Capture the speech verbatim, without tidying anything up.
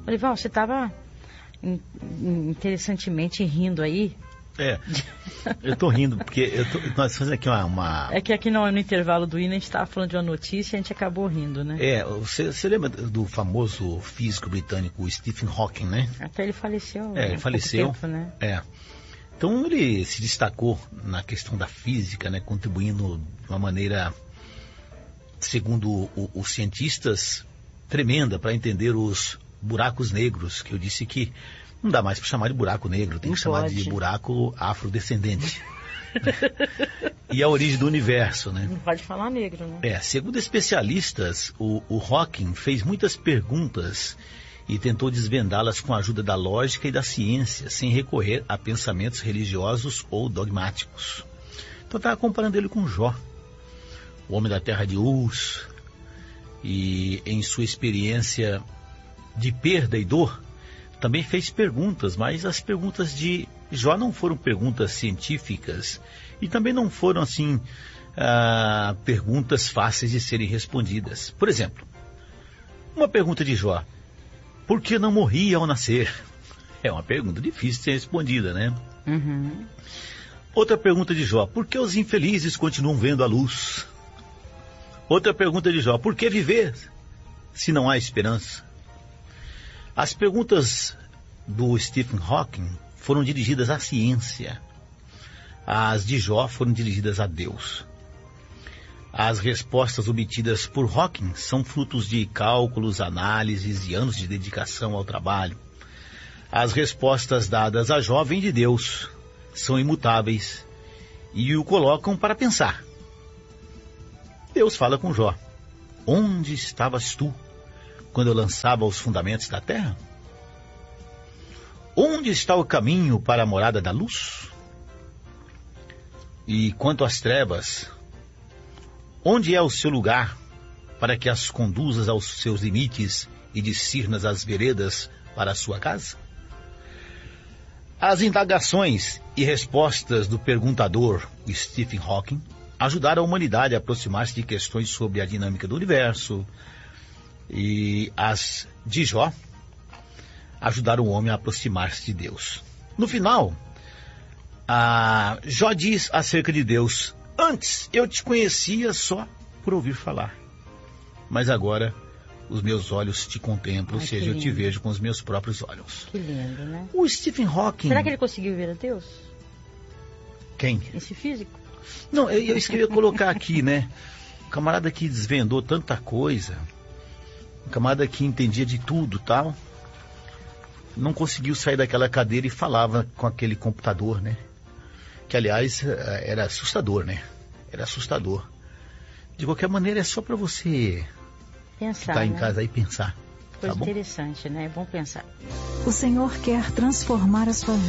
Falei, Val, você estava interessantemente rindo aí? É, eu tô rindo, porque eu tô, nós fazemos aqui uma, uma... É que aqui no, no intervalo do hino a gente estava falando de uma notícia e a gente acabou rindo, né? É, você, você lembra do famoso físico britânico Stephen Hawking, né? Até ele faleceu. É, ele faleceu. Tempo, né? É. Então ele se destacou na questão da física, né? Contribuindo de uma maneira, segundo o, os cientistas, tremenda para entender os buracos negros, que eu disse que não dá mais para chamar de buraco negro, tem não que chamar pode. de buraco afrodescendente. E a origem do universo, né? Não pode falar negro, né? É, segundo especialistas, o, o Hawking fez muitas perguntas e tentou desvendá-las com a ajuda da lógica e da ciência, sem recorrer a pensamentos religiosos ou dogmáticos. Então estava comparando ele com Jó, o homem da terra de Uz, e em sua experiência de perda e dor, também fez perguntas, mas as perguntas de Jó não foram perguntas científicas e também não foram, assim, ah, perguntas fáceis de serem respondidas. Por exemplo, uma pergunta de Jó: por que não morria ao nascer? É uma pergunta difícil de ser respondida, né? Uhum. Outra pergunta de Jó: por que os infelizes continuam vendo a luz? Outra pergunta de Jó: por que viver se não há esperança? As perguntas do Stephen Hawking foram dirigidas à ciência. As de Jó foram dirigidas a Deus. As respostas obtidas por Hawking são frutos de cálculos, análises e anos de dedicação ao trabalho. As respostas dadas a Jó vêm de Deus, são imutáveis e o colocam para pensar. Deus fala com Jó: onde estavas tu quando eu lançava os fundamentos da terra? Onde está o caminho para a morada da luz? E quanto às trevas, onde é o seu lugar para que as conduzas aos seus limites e discernas as veredas para a sua casa? As indagações e respostas do perguntador Stephen Hawking ajudaram a humanidade a aproximar-se de questões sobre a dinâmica do universo, e as de Jó ajudaram o homem a aproximar-se de Deus. No final, a Jó diz acerca de Deus: antes eu te conhecia só por ouvir falar, mas agora os meus olhos te contemplam, ou seja, eu te vejo com os meus próprios olhos. Que lindo, né? O Stephen Hawking... Será que ele conseguiu ver a Deus? Quem? Esse físico? Não, eu, eu queria colocar aqui, né? Um camarada que desvendou tanta coisa, um camarada que entendia de tudo, tal, não conseguiu sair daquela cadeira e falava com aquele computador, né? Que, aliás, era assustador, né? Era assustador. De qualquer maneira, é só para você pensar, ficar em né? casa e pensar. Coisa tá bom? interessante, né? É bom pensar. O Senhor quer transformar a sua vida.